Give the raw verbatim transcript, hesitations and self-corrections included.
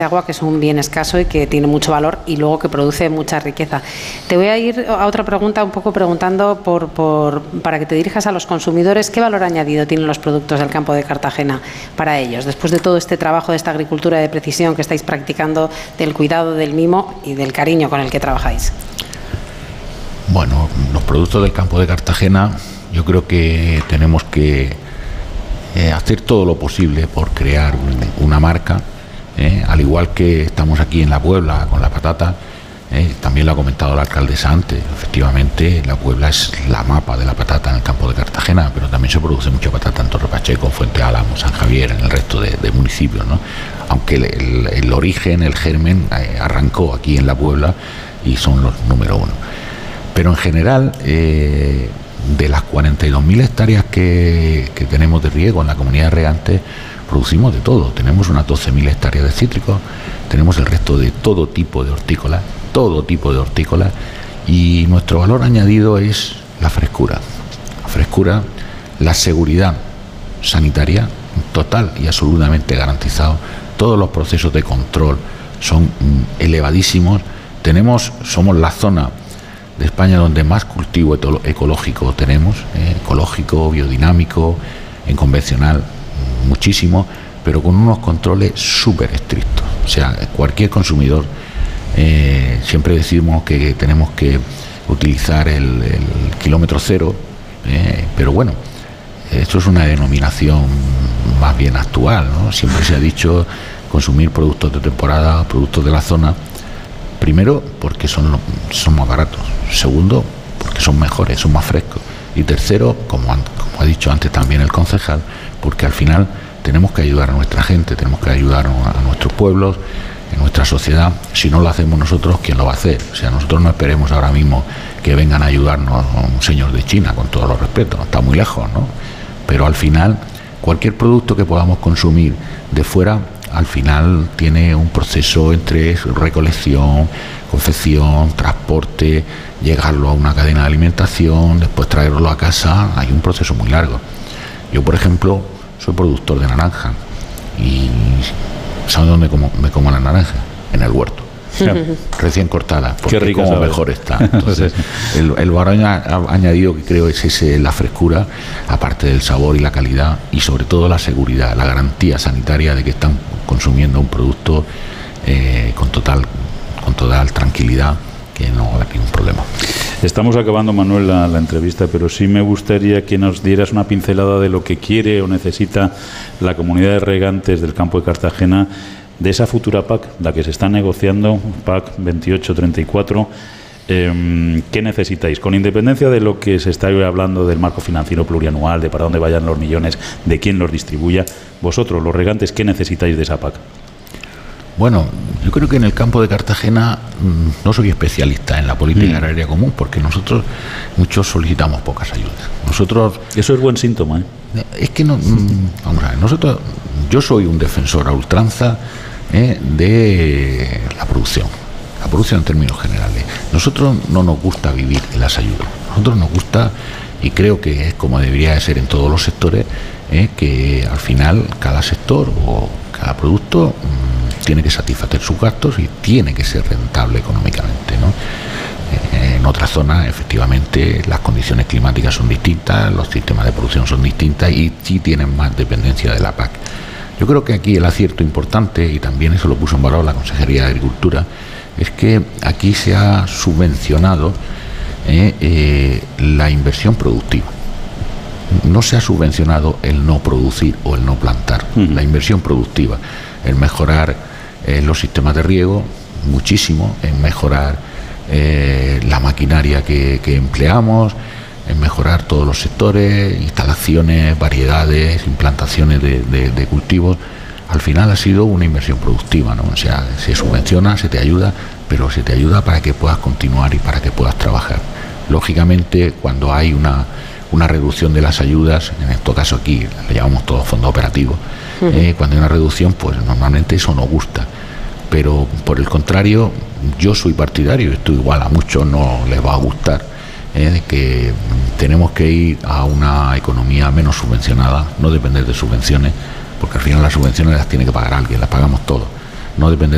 agua, que es un bien escaso y que tiene mucho valor y luego que produce mucha riqueza. Te voy a ir a otra pregunta, un poco preguntando por, por, para que te dirijas a los consumidores, ¿qué valor añadido tienen los productos del campo de Cartagena para ellos? Después de todo este trabajo de esta agricultura de precisión que estáis practicando, del cuidado, del mimo y del cariño con el que trabajáis. Bueno, los productos del campo de Cartagena, yo creo que tenemos que eh, hacer todo lo posible por crear un, una marca. Eh, al igual que estamos aquí en La Puebla con la patata, eh, también lo ha comentado la alcaldesa antes, efectivamente La Puebla es la mapa de la patata en el campo de Cartagena, pero también se produce mucha patata en Torre Pacheco, Fuente Álamo, San Javier, en el resto de, de municipios, ¿no? Aunque el, el, el origen, el germen, eh, arrancó aquí en La Puebla y son los número uno. Pero en general, eh, de las cuarenta y dos mil hectáreas que, que tenemos de riego en la comunidad de regantes, producimos de todo. Tenemos unas doce mil hectáreas de cítricos, tenemos el resto de todo tipo de hortícolas, todo tipo de hortícolas, y nuestro valor añadido es la frescura. La frescura, la seguridad sanitaria total y absolutamente garantizado. Todos los procesos de control son elevadísimos. Tenemos, somos la zona de España donde más cultivo ecológico tenemos, eh, ecológico, biodinámico, en convencional, muchísimo, pero con unos controles súper estrictos. O sea, cualquier consumidor, eh, siempre decimos que tenemos que utilizar el, el kilómetro cero, eh, pero bueno, esto es una denominación más bien actual, ¿no? Siempre se ha dicho consumir productos de temporada, productos de la zona, primero porque son, son más baratos, segundo porque son mejores, son más frescos, y tercero, como, como ha dicho antes también el concejal, porque al final tenemos que ayudar a nuestra gente, tenemos que ayudar a nuestros pueblos, en nuestra sociedad. Si no lo hacemos nosotros, ¿quién lo va a hacer? O sea, nosotros no esperemos ahora mismo que vengan a ayudarnos un señor de China, con todo los respetos, está muy lejos, ¿no? Pero al final, cualquier producto que podamos consumir de fuera, al final tiene un proceso entre recolección, confección, transporte, llegarlo a una cadena de alimentación, después traerlo a casa, hay un proceso muy largo. Yo, por ejemplo, soy productor de naranja y ¿sabes dónde como, me como la naranja? En el huerto. Sí. Recién cortada, porque qué rico, como sabes. Mejor está. Entonces, el, el valor añadido que creo es ese, la frescura, aparte del sabor y la calidad, y sobre todo la seguridad, la garantía sanitaria de que están consumiendo un producto eh, con total, con total tranquilidad, que no va a haber ningún problema. Estamos acabando, Manuel, la, la entrevista, pero sí me gustaría que nos dieras una pincelada de lo que quiere o necesita la comunidad de regantes del campo de Cartagena de esa futura P A C, la que se está negociando, P A C veintiocho treinta y cuatro. Eh, ¿Qué necesitáis? Con independencia de lo que se está hablando del marco financiero plurianual, de para dónde vayan los millones, de quién los distribuya, vosotros, los regantes, ¿qué necesitáis de esa P A C? Bueno, yo creo que en el campo de Cartagena mmm, no soy especialista en la política mm. agraria común, porque nosotros muchos solicitamos pocas ayudas. Nosotros eso es buen síntoma, ¿eh? Es que no, mmm, vamos a ver, nosotros, yo soy un defensor a ultranza eh, de la producción, la producción en términos generales. Nosotros no nos gusta vivir en las ayudas. Nosotros nos gusta, y creo que es como debería de ser en todos los sectores, eh, que al final cada sector o cada producto mmm, tiene que satisfacer sus gastos y tiene que ser rentable económicamente, ¿no? En otras zonas, efectivamente, las condiciones climáticas son distintas, los sistemas de producción son distintas y sí tienen más dependencia de la P A C. Yo creo que aquí el acierto importante, y también eso lo puso en valor la Consejería de Agricultura, es que aquí se ha subvencionado eh, eh, la inversión productiva. No se ha subvencionado el no producir o el no plantar, uh-huh. La inversión productiva, el mejorar eh, los sistemas de riego, muchísimo, en mejorar eh, la maquinaria que, que empleamos, en mejorar todos los sectores, instalaciones, variedades, implantaciones de, de, de cultivos. Al final ha sido una inversión productiva, ¿no? O sea, se subvenciona, se te ayuda, pero se te ayuda para que puedas continuar y para que puedas trabajar. Lógicamente, cuando hay una una reducción de las ayudas, en este caso aquí le llamamos todo fondo operativo, uh-huh. eh, cuando hay una reducción, pues normalmente eso no gusta, pero por el contrario, yo soy partidario, esto igual a muchos no les va a gustar, eh, de que tenemos que ir a una economía menos subvencionada, no depender de subvenciones, porque al final las subvenciones las tiene que pagar alguien, las pagamos todos, no depender